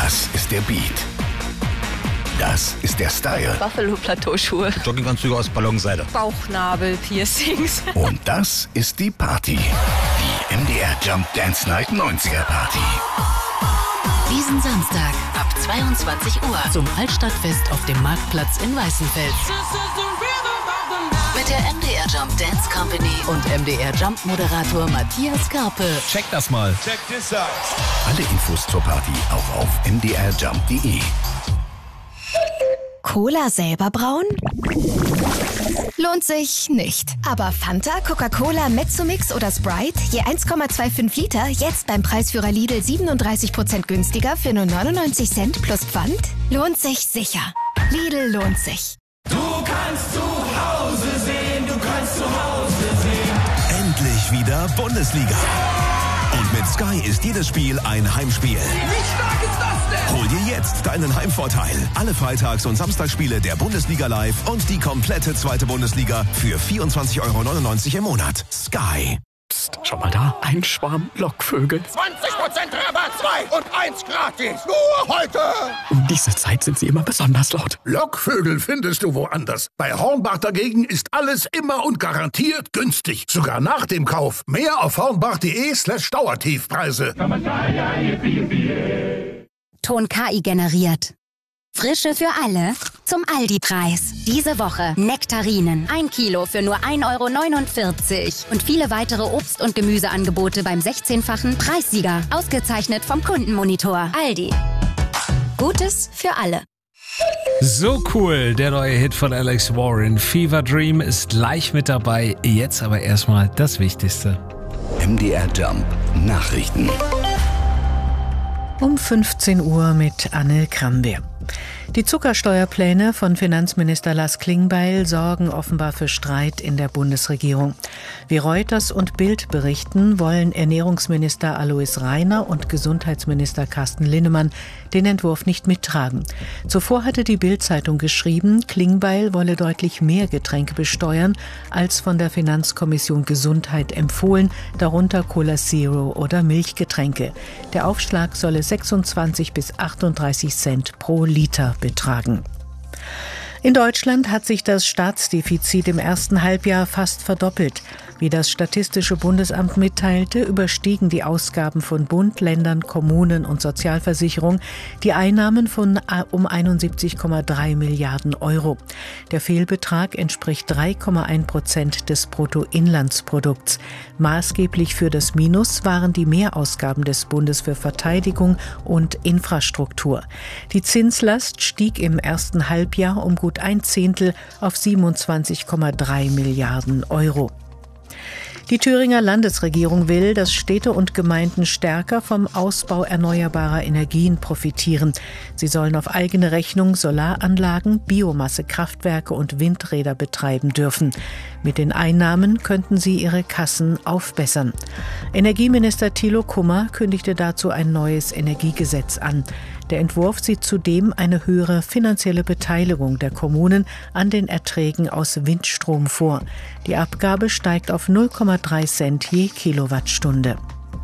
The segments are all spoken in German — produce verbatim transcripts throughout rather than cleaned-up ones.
Das ist der Beat. Das ist der Style. Buffalo-Plateauschuhe. Jogginganzüge aus Ballonseide. Bauchnabel-Piercings. Und das ist die Party. Die M D R Jump Dance Night neunziger Party. Diesen Samstag ab zweiundzwanzig Uhr zum Altstadtfest auf dem Marktplatz in Weißenfels. Mit der M D R Jump Dance Company und M D R Jump Moderator Matthias Karpe. Check das mal. Check this out. Alle Infos zur Party auch auf m d r jump punkt d e. Cola selber brauen? Lohnt sich nicht. Aber Fanta, Coca-Cola, Mezzomix oder Sprite, je eins Komma fünfundzwanzig Liter, jetzt beim Preisführer Lidl siebenunddreißig Prozent günstiger für nur neunundneunzig Cent plus Pfand? Lohnt sich sicher. Lidl lohnt sich. Du kannst zu Hause sehen, du kannst zu Hause sehen. Endlich wieder Bundesliga. Und mit Sky ist jedes Spiel ein Heimspiel. Wie stark ist das denn? Hol dir jetzt deinen Heimvorteil. Alle Freitags- und Samstagsspiele der Bundesliga live und die komplette zweite Bundesliga für vierundzwanzig Euro neunundneunzig im Monat. Sky. Psst, schau mal da, ein Schwarm Lockvögel. zwanzig Prozent Rabatt, zwei und eins gratis. Nur heute. Um diese Zeit sind sie immer besonders laut. Lockvögel findest du woanders. Bei Hornbach dagegen ist alles immer und garantiert günstig. Sogar nach dem Kauf. Mehr auf hornbach.de slash Dauertiefpreise. Ton K I generiert. Frische für alle zum Aldi-Preis. Diese Woche Nektarinen. Ein Kilo für nur ein Euro neunundvierzig. Und viele weitere Obst- und Gemüseangebote beim sechzehnfachen Preissieger. Ausgezeichnet vom Kundenmonitor. Aldi. Gutes für alle. So cool, der neue Hit von Alex Warren. Fever Dream ist gleich mit dabei. Jetzt aber erstmal das Wichtigste. M D R Jump Nachrichten. Um fünfzehn Uhr mit Anne Krambeer. Die Zuckersteuerpläne von Finanzminister Lars Klingbeil sorgen offenbar für Streit in der Bundesregierung. Wie Reuters und Bild berichten, wollen Ernährungsminister Alois Rainer und Gesundheitsminister Carsten Linnemann den Entwurf nicht mittragen. Zuvor hatte die Bild-Zeitung geschrieben, Klingbeil wolle deutlich mehr Getränke besteuern, als von der Finanzkommission Gesundheit empfohlen, darunter Cola Zero oder Milchgetränke. Der Aufschlag solle sechsundzwanzig bis achtunddreißig Cent pro Liter betragen. In Deutschland hat sich das Staatsdefizit im ersten Halbjahr fast verdoppelt. Wie das Statistische Bundesamt mitteilte, überstiegen die Ausgaben von Bund, Ländern, Kommunen und Sozialversicherung die Einnahmen von um einundsiebzig Komma drei Milliarden Euro. Der Fehlbetrag entspricht drei Komma eins Prozent des Bruttoinlandsprodukts. Maßgeblich für das Minus waren die Mehrausgaben des Bundes für Verteidigung und Infrastruktur. Die Zinslast stieg im ersten Halbjahr um gut ein Zehntel auf siebenundzwanzig Komma drei Milliarden Euro. Die Thüringer Landesregierung will, dass Städte und Gemeinden stärker vom Ausbau erneuerbarer Energien profitieren. Sie sollen auf eigene Rechnung Solaranlagen, Biomassekraftwerke und Windräder betreiben dürfen. Mit den Einnahmen könnten sie ihre Kassen aufbessern. Energieminister Thilo Kummer kündigte dazu ein neues Energiegesetz an. Der Entwurf sieht zudem eine höhere finanzielle Beteiligung der Kommunen an den Erträgen aus Windstrom vor. Die Abgabe steigt auf null Komma drei Cent je Kilowattstunde.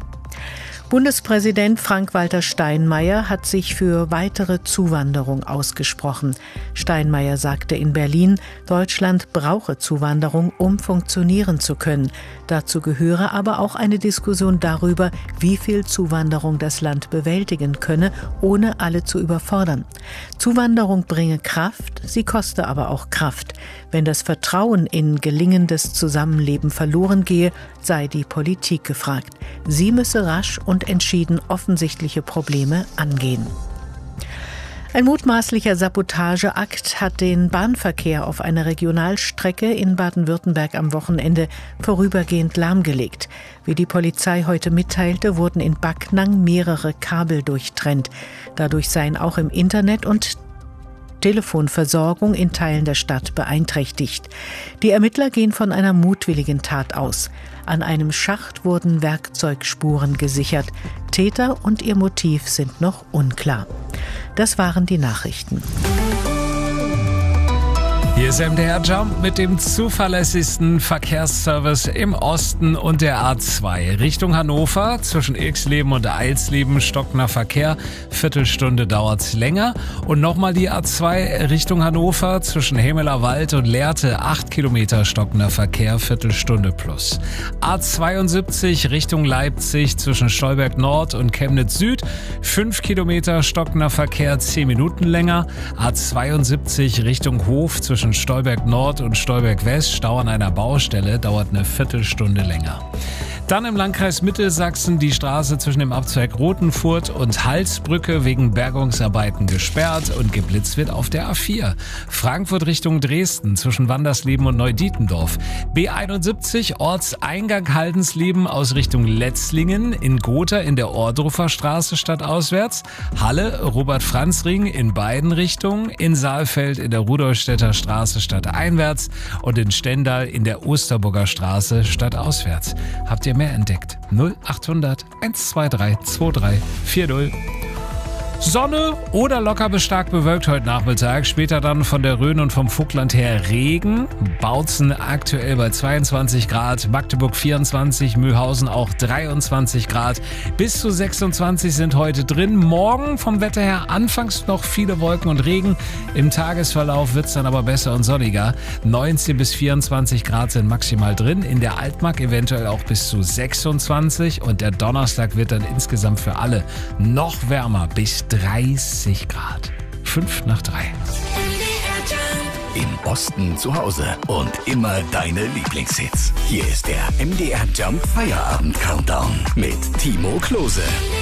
Bundespräsident Frank-Walter Steinmeier hat sich für weitere Zuwanderung ausgesprochen. Steinmeier sagte in Berlin, Deutschland brauche Zuwanderung, um funktionieren zu können. Dazu gehöre aber auch eine Diskussion darüber, wie viel Zuwanderung das Land bewältigen könne, ohne alle zu überfordern. Zuwanderung bringe Kraft, sie koste aber auch Kraft. Wenn das Vertrauen in gelingendes Zusammenleben verloren gehe, sei die Politik gefragt. Sie müsse rasch und entschieden offensichtliche Probleme angehen. Ein mutmaßlicher Sabotageakt hat den Bahnverkehr auf einer Regionalstrecke in Baden-Württemberg am Wochenende vorübergehend lahmgelegt. Wie die Polizei heute mitteilte, wurden in Backnang mehrere Kabel durchtrennt. Dadurch seien auch im Internet und Telefonversorgung in Teilen der Stadt beeinträchtigt. Die Ermittler gehen von einer mutwilligen Tat aus. An einem Schacht wurden Werkzeugspuren gesichert. Täter und ihr Motiv sind noch unklar. Das waren die Nachrichten. Hier ist M D R Jump mit dem zuverlässigsten Verkehrsservice im Osten und der A zwei. Richtung Hannover, zwischen Ilksleben und Eilsleben stockender Verkehr. Viertelstunde dauert's länger. Und nochmal die A zwei Richtung Hannover, zwischen Hemelerwald und Lehrte. Acht Kilometer stockender Verkehr, Viertelstunde plus. A zweiundsiebzig Richtung Leipzig, zwischen Stolberg Nord und Chemnitz Süd. Fünf Kilometer stockender Verkehr, zehn Minuten länger. A zweiundsiebzig Richtung Hof, zwischen Stolberg Nord und Stolberg West, Stau an einer Baustelle, dauert eine Viertelstunde länger. Dann im Landkreis Mittelsachsen die Straße zwischen dem Abzweig Rothenfurt und Halsbrücke wegen Bergungsarbeiten gesperrt und geblitzt wird auf der A vier. Frankfurt Richtung Dresden zwischen Wandersleben und Neudietendorf. B einundsiebzig Ortseingang Haldensleben aus Richtung Letzlingen, in Gotha in der Ohrdruffer Straße stadtauswärts, Halle Robert-Franz-Ring in beiden Richtungen, in Saalfeld in der Rudolstädter Straße stadteinwärts und in Stendal in der Osterburger Straße stadtauswärts. Habt ihr mehr entdeckt? null achthundert hundertzweiundzwanzig drei vier null. Sonne oder locker bis stark bewölkt heute Nachmittag. Später dann von der Rhön und vom Vogtland her Regen. Bautzen aktuell bei zweiundzwanzig Grad. Magdeburg vierundzwanzig. Mühlhausen auch dreiundzwanzig Grad. Bis zu sechsundzwanzig sind heute drin. Morgen vom Wetter her anfangs noch viele Wolken und Regen. Im Tagesverlauf wird es dann aber besser und sonniger. neunzehn bis vierundzwanzig Grad sind maximal drin. In der Altmark eventuell auch bis zu sechsundzwanzig. Und der Donnerstag wird dann insgesamt für alle noch wärmer. Bis dreißig Grad. Fünf nach drei. Im Osten zu Hause und immer deine Lieblingshits. Hier ist der M D R Jump Feierabend Countdown mit Timo Klose.